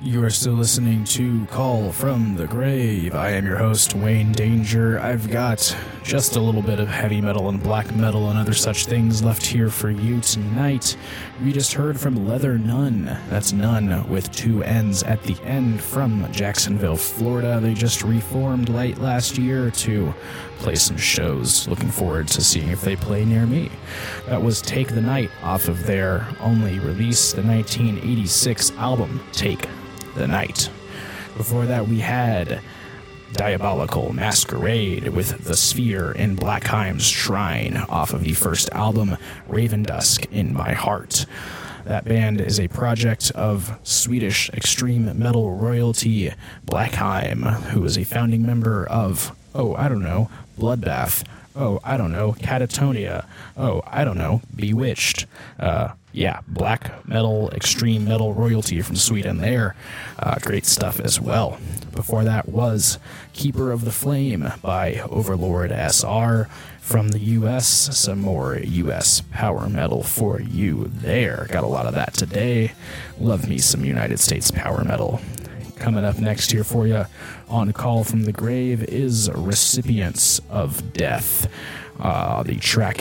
You are still listening to Call from the Grave. I am your host, Wayne Danger. I've got just a little bit of heavy metal and black metal and other such things left here for you tonight. We just heard from Leather Nun. That's Nun with two N's at the end, from Jacksonville, Florida. They just reformed late last year to play some shows. Looking forward to seeing if they play near me. That was Take the Night off of their only release, the 1986 album Take the Night. Before that, we had Diabolical Masquerade with The Sphere in Blackheim's Shrine off of the first album, Raven Dusk in My Heart. That band is a project of Swedish extreme metal royalty Blackheim, who is a founding member of, Bloodbath. Catatonia. Bewitched. Black metal, extreme metal royalty from Sweden there. Great stuff as well. Before that was Keeper of the Flame by Overlord SR from the U.S. Some more U.S. power metal for you there. Got a lot of that today. Love me some United States power metal. Coming up next here for you on Call from the Grave is Recipients of Death. The track